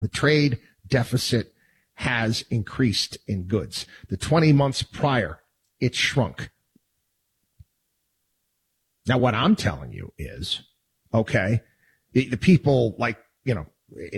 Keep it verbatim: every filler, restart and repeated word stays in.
The trade deficit has increased in goods. The twenty months prior, it shrunk. Now, what I'm telling you is, okay, the, the people like, you know,